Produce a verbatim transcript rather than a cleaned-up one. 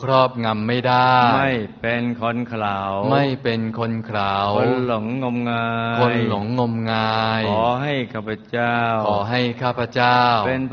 ครอบงำไม่ได้ไม่เป็นคนเขลาไม่เป็นคนเขลาคนหลงงมงายคนหลงงมงายขอให้ข้าพเจ้าขอให้ข้าพเจ้าเป็น